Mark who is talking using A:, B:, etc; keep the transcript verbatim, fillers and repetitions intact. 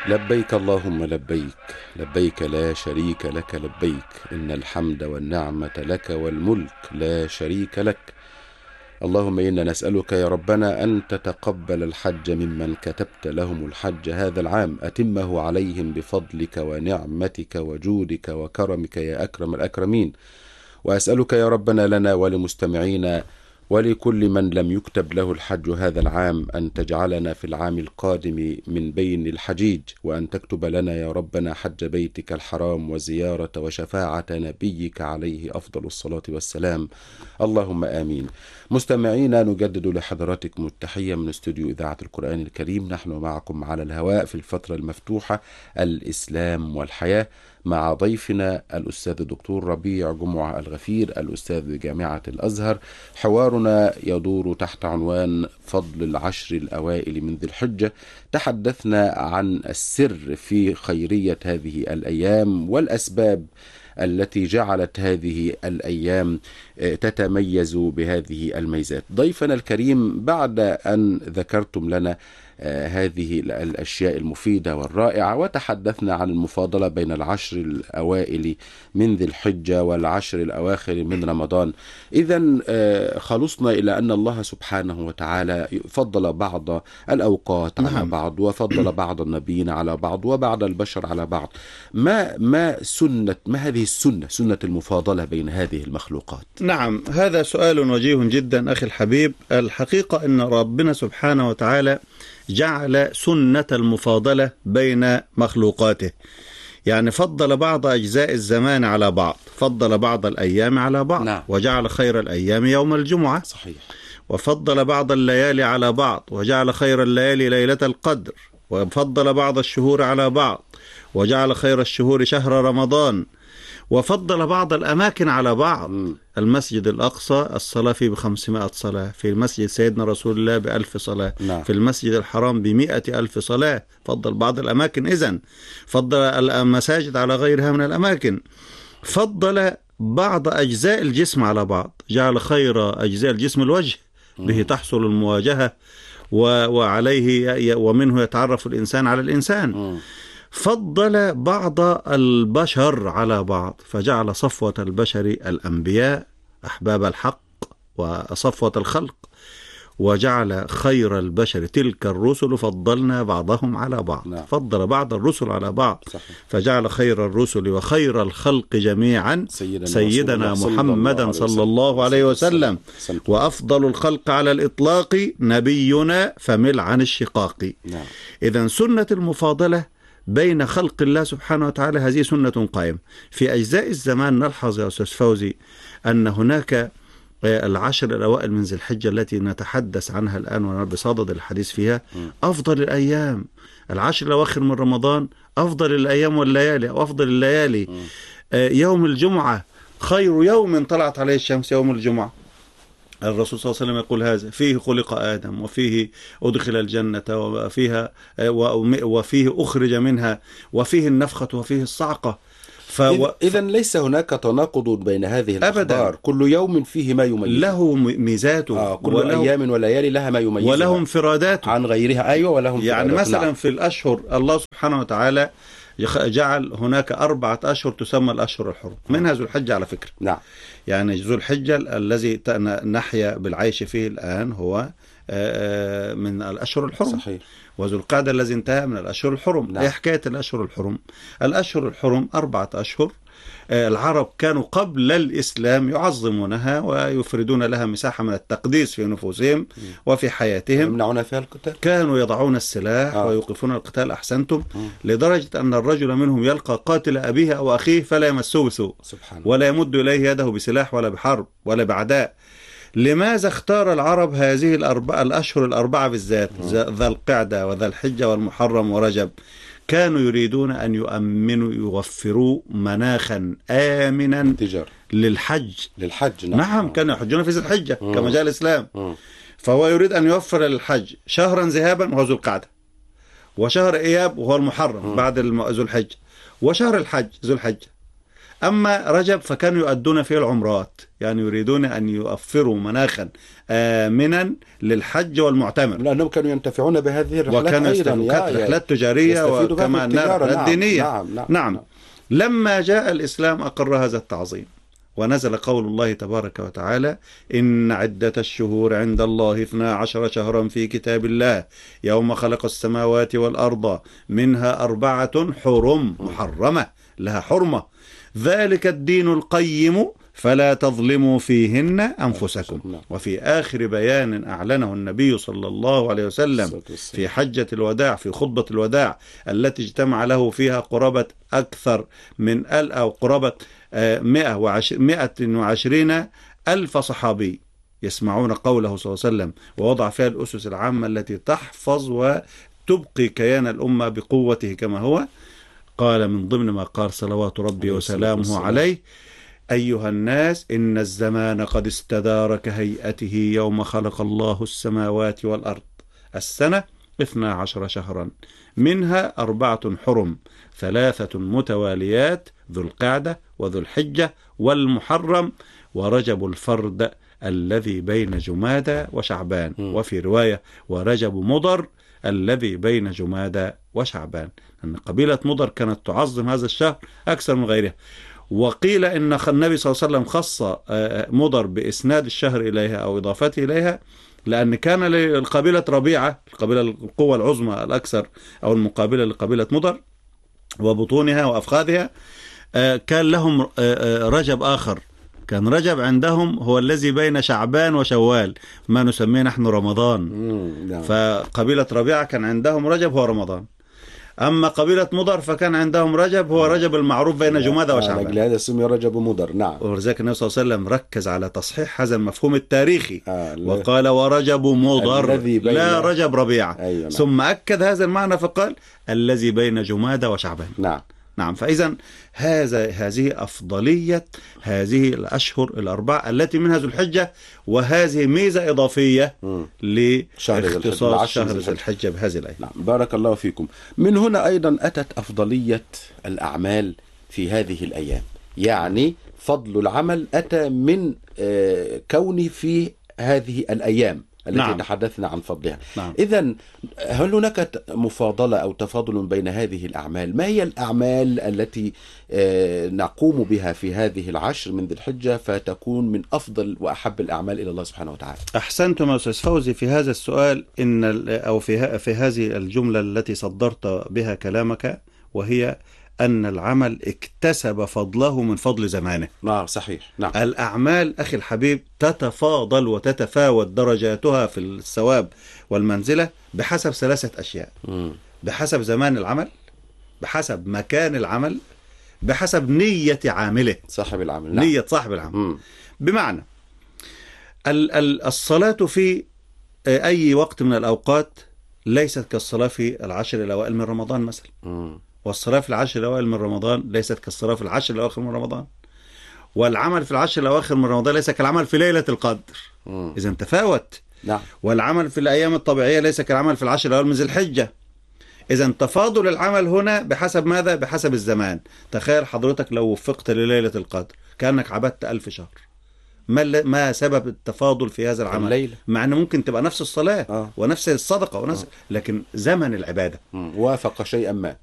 A: لبيك اللهم لبيك، لبيك لا شريك لك لبيك، إن الحمد والنعمة لك والملك لا شريك لك. اللهم إنا نسألك يا ربنا أن تتقبل الحج ممن كتبت لهم الحج هذا العام، أتمه عليهم بفضلك ونعمتك وجودك وكرمك يا أكرم الأكرمين. وأسألك يا ربنا لنا ولمستمعينا ولكل من لم يكتب له الحج هذا العام أن تجعلنا في العام القادم من بين الحجيج، وأن تكتب لنا يا ربنا حج بيتك الحرام وزيارة وشفاعة نبيك عليه أفضل الصلاة والسلام، اللهم آمين. مستمعينا، نجدد لحضراتكم التحية من استوديو إذاعة القرآن الكريم. نحن معكم على الهواء في الفترة المفتوحة الإسلام والحياة، مع ضيفنا الأستاذ الدكتور ربيع جمعة الغفير، الأستاذ بجامعة الأزهر. حوارنا يدور تحت عنوان فضل العشر الأوائل من ذي الحجة. تحدثنا عن السر في خيرية هذه الأيام والأسباب التي جعلت هذه الأيام تتميز بهذه الميزات. ضيفنا الكريم، بعد أن ذكرتم لنا هذه الأشياء المفيدة والرائعة وتحدثنا عن المفاضلة بين العشر الأوائل من ذي الحجة والعشر الأواخر من رمضان، إذن خلصنا إلى أن الله سبحانه وتعالى فضل بعض الأوقات على
B: نعم.
A: بعض، وفضل بعض النبيين على بعض، وبعض البشر على بعض. ما ما سنة ما هذه السنة سنة المفاضلة بين هذه المخلوقات؟
B: نعم، هذا سؤال وجيه جدا أخي الحبيب. الحقيقة أن ربنا سبحانه وتعالى جعل سنة المفاضلة بين مخلوقاته، يعني فضل بعض أجزاء الزمان على بعض، فضل بعض الأيام على بعض.
A: نعم.
B: وجعل خير الأيام يوم الجمعة.
A: صحيح.
B: وفضل بعض الليالي على بعض، وجعل خير الليالي ليلة القدر. وفضل بعض الشهور على بعض، وجعل خير الشهور شهر رمضان. وفضل بعض الأماكن على بعض. م. المسجد الأقصى الصلاة فيه بخمسمائة صلاة، في المسجد سيدنا رسول الله بألف صلاة.
A: نعم.
B: في المسجد الحرام بمئة ألف صلاة. فضل بعض الأماكن، إذن فضل المساجد على غيرها من الأماكن. فضل بعض أجزاء الجسم على بعض، جعل خير أجزاء الجسم الوجه، به تحصل المواجهة وعليه ومنه يتعرف الإنسان على الإنسان. م. فضل بعض البشر على بعض، فجعل صفوة البشر الأنبياء أحباب الحق وصفوة الخلق. وجعل خير البشر تلك الرسل فضلنا بعضهم على بعض.
A: نعم.
B: فضل بعض الرسل على بعض.
A: صحيح.
B: فجعل خير الرسل وخير الخلق جميعا
A: سيدنا,
B: سيدنا محمدا صلى الله عليه وسلم. وأفضل الخلق على الإطلاق نبينا فمل عن الشقاق.
A: نعم.
B: إذن سنة المفاضلة بين خلق الله سبحانه وتعالى هذه سنة قائمة. في أجزاء الزمان نلحظ يا أستاذ فوزي أن هناك العشر الأوائل من ذي الحجة التي نتحدث عنها الآن ونبصدد الحديث فيها أفضل الأيام. العشر الأواخر من رمضان أفضل الأيام والليالي، أو أفضل الليالي. يوم الجمعة خير يوم طلعت عليه الشمس يوم الجمعة. الرسول صلى الله عليه وسلم يقول هذا: فيه خلق آدم، وفيه أدخل الجنة، وفيها وفيه أخرج منها، وفيه النفخة، وفيه الصعقة.
A: فو... إذن ليس هناك تناقض بين هذه الأخبار. كل يوم فيه ما يميزه،
B: له ميزاته.
A: آه كل وله... أيام وليالي لها ما يميزها،
B: وله انفراداته
A: عن غيرها. أيوة، ولهم
B: يعني مثلا
A: نعم.
B: في الأشهر الله سبحانه وتعالى جعل هناك أربعة أشهر تسمى الأشهر الحرم، منها ذو الحجة على فكرة.
A: نعم.
B: يعني ذو الحجة الذي نحيا بالعيش فيه الآن هو من الأشهر الحرم.
A: صحيح.
B: وذو القعدة الذي انتهى من الأشهر الحرم.
A: نعم.
B: ايه حكاية الأشهر الحرم؟ الأشهر الحرم أربعة أشهر. العرب كانوا قبل الإسلام يعظمونها ويفردون لها مساحة من التقديس في نفوسهم وفي حياتهم.
A: يمنعون فيها القتال.
B: كانوا يضعون السلاح آه. ويوقفون القتال. أحسنتم. م. لدرجة أن الرجل منهم يلقى قاتل أبيه أو أخيه فلا يمسه بسوء، ولا يمد إليه يده بسلاح ولا بحرب ولا بعداء. لماذا اختار العرب هذه الأربعة الأشهر الأربعة بالذات، ذا القعدة وذا الحجة والمحرم ورجب؟ كانوا يريدون أن يؤمنوا يوفروا مناخا آمنا
A: تجار.
B: للحج
A: للحج نعم.
B: نعم، كانوا يحجون في ذي الحجة كما جاء الإسلام. م. فهو يريد أن يوفر للحج شهرا ذهابا وهو ذو القعدة، وشهر إياب وهو المحرم م. بعد ذو الحجة، وشهر الحج ذو الحجة. أما رجب فكانوا يؤدون فيه العمرات، يعني يريدون أن يوفروا مناخا آمنا للحج والمعتمر،
A: لأنهم كانوا ينتفعون بهذه الرحلات
B: وكانوا
A: أيضا،
B: كانت رحلات تجارية وكما أنها رحلات دينية.
A: نعم نعم,
B: نعم.
A: نعم.
B: لما جاء الإسلام أقر هذا التعظيم، ونزل قول الله تبارك وتعالى: إن عدة الشهور عند الله اثنا عشر شهرا في كتاب الله يوم خلق السماوات والأرض منها أربعة حرم، محرمة لها حرمة، ذلك الدين القيم فلا تظلموا فيهن أنفسكم. وفي آخر بيان أعلنه النبي صلى الله عليه وسلم في حجة الوداع، في خطبة الوداع التي اجتمع له فيها قرابة أكثر من ال أو قرابة مئة وعشرين ألف صحابي يسمعون قوله صلى الله عليه وسلم، ووضع فيها الأسس العامة التي تحفظ وتبقي كيان الأمة بقوته كما هو. قال من ضمن ما قال صلوات ربي وسلامه عليه: أيها الناس، إن الزمان قد استدار كهيئته يوم خلق الله السماوات والأرض، السنة اثنا عشر شهرا منها أربعة حرم، ثلاثة متواليات، ذو القعدة وذو الحجة والمحرم ورجب الفرد الذي بين جمادى وشعبان، وفي رواية ورجب مضر الذي بين جمادى وشعبان، أن قبيلة مضر كانت تعظم هذا الشهر أكثر من غيرها. وقيل إن النبي صلى الله عليه وسلم خص مضر بإسناد الشهر إليها أو إضافته إليها، لأن كان للقبيلة ربيعة، القبيلة القوة العظمى الأكثر أو المقابلة لقبيلة مضر وبطونها وأفخاذها، كان لهم رجب آخر، كان رجب عندهم هو الذي بين شعبان وشوال، ما نسميه نحن رمضان. فقبيلة ربيعة كان عندهم رجب هو رمضان، أما قبيلة مضر فكان عندهم رجب هو رجب المعروف بين جمادى وشعبان،
A: هذا اسمه رجب مضر. نعم.
B: ولذلك النبي صلى الله عليه وسلم ركز على تصحيح هذا المفهوم التاريخي، آه وقال ورجب مضر لا رجب ربيعة. أيوة. نعم. ثم أكد هذا المعنى فقال الذي بين جمادى وشعبان.
A: نعم.
B: نعم. فإذا هذا هذه أفضلية هذه الأشهر الأربعة التي منها ذو الحجة، وهذه ميزة إضافية لاختصاص شهر ذو الحجة بهذه الآية.
A: نعم. بارك الله فيكم. من هنا أيضا أتت أفضلية الأعمال في هذه الأيام، يعني فضل العمل أتى من كونه في هذه الأيام التي نعم. تحدثنا عن فضلها. نعم. إذن هل هناك مفاضلة أو تفاضل بين هذه الأعمال؟ ما هي الأعمال التي نقوم بها في هذه العشر من ذي الحجة فتكون من أفضل وأحب الأعمال إلى الله سبحانه وتعالى؟
B: أحسنتم أستاذ فوزي في هذا السؤال، إن أو في في هذه الجملة التي صدرت بها كلامك، وهي أن العمل اكتسب فضله من فضل زمانه.
A: نعم صحيح. نعم.
B: الأعمال أخي الحبيب تتفاضل وتتفاوت درجاتها في الثواب والمنزلة بحسب ثلاثة أشياء: م. بحسب زمان العمل، بحسب مكان العمل، بحسب نية عامله،
A: صاحب العمل. نعم.
B: نية صاحب العمل. م. بمعنى الصلاة في أي وقت من الأوقات ليست كالصلاة في العشر الأوائل من رمضان مثلا، م. والصلاة في العشر الأوائل من رمضان ليست كالصلاة في العشر الأواخر من رمضان، والعمل في العشر الأواخر من رمضان ليس كالعمل في ليلة القدر. إذن تفاوت.
A: نعم.
B: والعمل في الأيام الطبيعية ليس كالعمل في العشر الأوائل من ذي الحجة. إذن تفاضل العمل هنا بحسب ماذا؟ بحسب الزمان. تخيل حضرتك لو وفقت لليلة القدر كأنك عبدت ألف شهر. ما ما سبب التفاضل في هذا العمل؟ الليلة. مع أنه ممكن تبقى نفس الصلاة آه. ونفس الصدقة ونفس آه. لكن زمن العبادة
A: م. وافق شيئا ما.